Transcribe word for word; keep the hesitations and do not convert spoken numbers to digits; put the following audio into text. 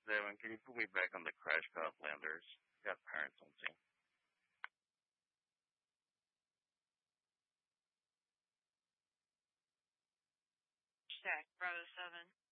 seven, can you put me back on the Crash Cop Landers? Got parents on scene. Stack, Bravo seven.